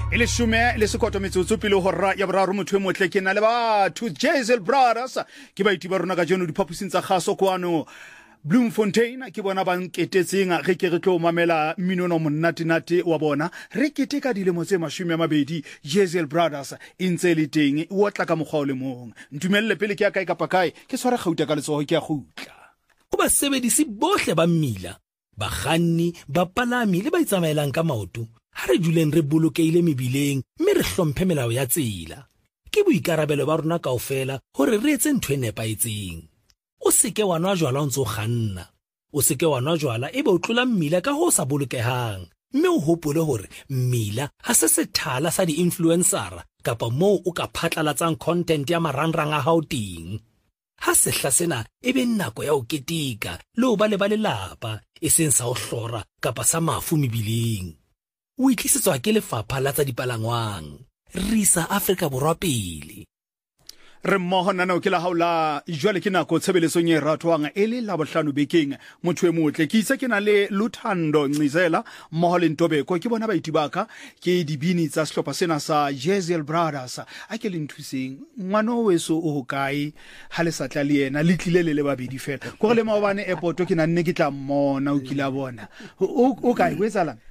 Ele shume le sekotlo metsotso pele horra ya boraro motho e motle ke na le batho Jezeel Brothers ke baiti ba rona ka jono diphaposing tsa kgaso kwano Bloemfontein ke bona ba nketetseng ge ke re tlo mamela mmino monnatinate wa bona re keteka dilemo tse 20 Jezeel Brothers intse le teng o tla ka mogwa o le mong ntumelle pele ke ya kae kapa kae ke swara gauta ka letsogo ke ya gutla o ba sebedisi bohle ba mmila bakganni bapalami le ba itsamaelang ka maoto ha re duleng re bolokeile mebileng mme re hlomphe melao ya tsela ke boikarabelo ba rona kaofela hore re etse ntho e nepaetseng o seke wa nwa jwala o ntse o kganna o seke wa nwa jwala ebe o tlola mmila ka ho sa bolokehang mme o hopole hore mmila ha se sethala sa di-influencer kapa moo o ka phatlalatsang content ya marangrang a hao teng ha sehla sena ebe nako ya ho ketika le ho ba le lelapa e seng sa ho hlora kapa sa mafu mebileng o itlisetswa ke lefapha la tsa dipalangwang Risa Afrika Borwa pele re mmoho nana o ke la haula jwale ke nako tshebeletsong e ratwang e le la bohlano bekeng motho e motle ke itse ke na le Luthando Ncizela mmoho le Ntobeko ke bona baiti baka ke dibini tsa sehlopha sena sa Jezeel Brothers a ke le nthuseng ngwana weso o kae ha le satla le yena le tlile le babedi fela go le maobane airport ke na nne ke tla mmona o kila bona o kae go etsalang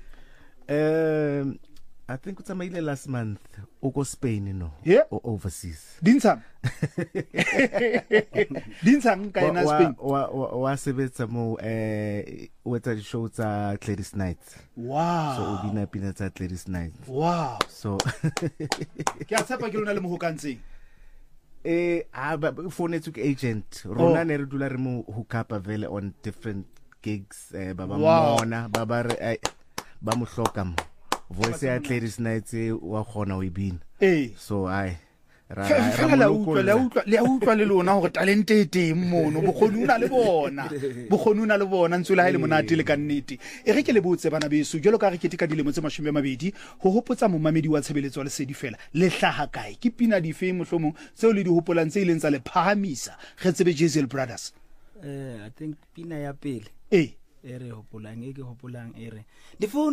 I think it's amaile last month go Spain yeah. Or overseas Dinsang kaina Spain wa sebetsa mo with the show tsa Gladys Knight wow so o bina pina tsa Gladys Knight wow so ke a tshepa ke lona le mo hokantseng for network agent rona ne re dula re mo hook up vele on different gigs baba mona baba ba mo hloka mo voice ya Gladys Knight wa khona o ibina so ai la utlwa le lona hore talent e teng mono bokhonuna le bona ntsula ha ile monate le ka nnete e re ke le botse bana beso jelo ka re ketika dilemo tse 20 ho hopotsa momamedi wa tshebeletso le sedi fela le hlaha kae ke pina di fe mohlomong tseo le di hopolang tse ileng tsa le phahamisa re tsebe Jezeel Brothers I think pina ya pele e re hopolang